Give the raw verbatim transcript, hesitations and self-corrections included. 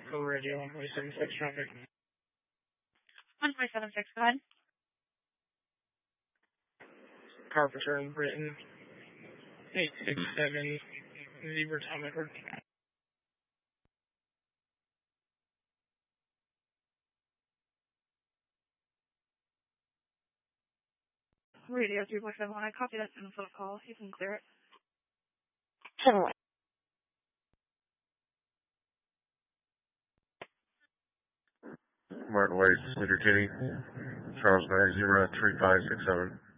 for radio on one seven six traffic. one five seven six, go ahead. Carpenter in Britain. eight six seven, Zebra Tom Edward. Radio three four seven one, I copy that info call. You can clear it. seven one. Martin White, Leader Kitty, Charles nine zero three five six seven.